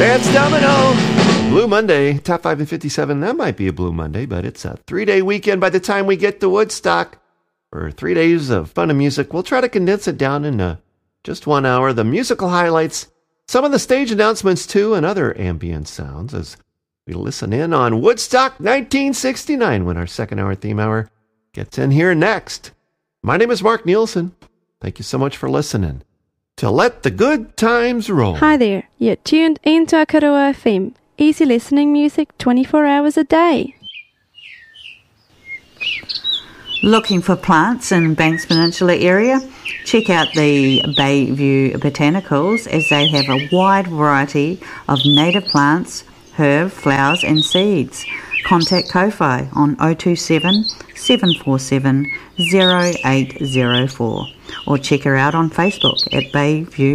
Vance Domino, Blue Monday, top 5 in 57. That might be a Blue Monday, but it's a 3-day weekend by the time we get to Woodstock. For 3 days of fun and music, we'll try to condense it down into just 1 hour. The musical highlights, some of the stage announcements too, and other ambient sounds as we listen in on Woodstock 1969 when our second hour theme hour gets in here next. My name is Mark Nielsen. Thank you so much for listening to Let the Good Times Roll. Hi there, you're tuned into Akaroa FM. Easy listening music 24 hours a day. Looking for plants in Banks Peninsula area? Check out the Bayview Botanicals as they have a wide variety of native plants, herbs, flowers and seeds. Contact Ko-Fi on 027 747 0804 or check her out on Facebook at Bayview